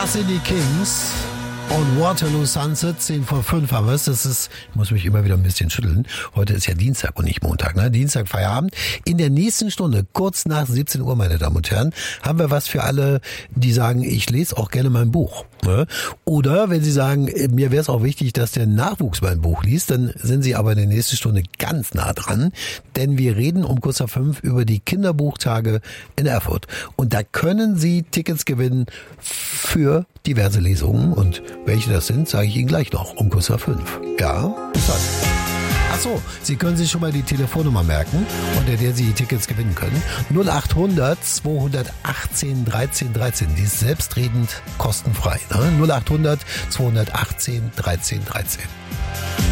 Das sind die Kings und Waterloo Sunset, 10 vor 5 haben wir es. Ich muss mich immer wieder ein bisschen schütteln. Heute ist ja Dienstag und nicht Montag, ne? Dienstag, Feierabend. In der nächsten Stunde, kurz nach 17 Uhr, meine Damen und Herren, haben wir was für alle, die sagen, ich lese auch gerne mein Buch. Ne? Oder wenn Sie sagen, mir wäre es auch wichtig, dass der Nachwuchs mein Buch liest, dann sind Sie aber in der nächsten Stunde ganz nah dran. Denn wir reden um kurz nach 5 über die Kinderbuchtage in Erfurt. Und da können Sie Tickets gewinnen für diverse Lesungen. Und welche das sind, sage ich Ihnen gleich noch um kurz nach 5. Ja, bis dann. Achso, Sie können sich schon mal die Telefonnummer merken, unter der Sie die Tickets gewinnen können. 0800 218 13 13. Die ist selbstredend kostenfrei. Ne? 0800 218 13 13.